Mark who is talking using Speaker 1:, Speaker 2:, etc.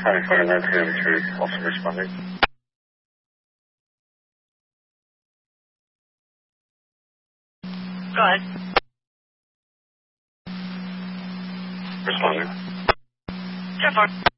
Speaker 1: Hi, 4933, also responding.
Speaker 2: Go ahead.
Speaker 1: Responding.
Speaker 2: 10-4.